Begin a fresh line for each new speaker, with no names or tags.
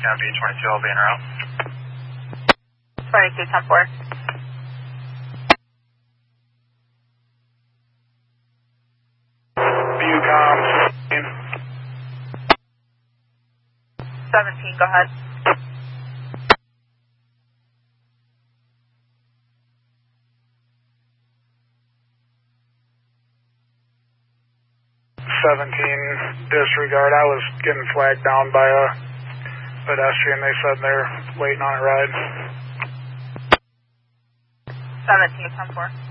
Copy, 22, I'll be en route.
22-10-4.
Viewcom
17, go ahead.
Disregard. I was getting flagged down by a pedestrian. They said they're waiting on a ride.
17-10-4.